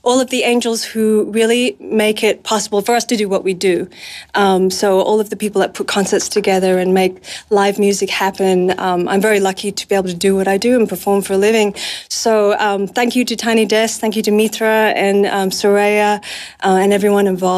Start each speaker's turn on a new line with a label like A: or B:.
A: all of the angels who really make it possible for us to do what we do. So all of the people that put concerts together and make live music happen. I'm very lucky to be able to do what I do and perform for a living. So thank you to Tiny Desk, thank you to Mithra and Soraya and everyone involved.